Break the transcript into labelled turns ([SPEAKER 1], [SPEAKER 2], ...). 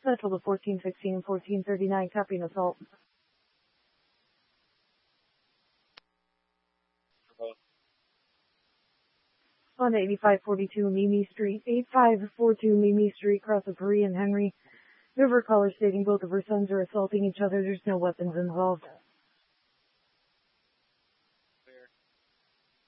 [SPEAKER 1] Central to 1416, 1439, copy and assault. On 8542 Mimi Street, 8542 Mimi Street, cross of Paris and Henry. River caller stating both of her sons are assaulting each other. There's no weapons involved.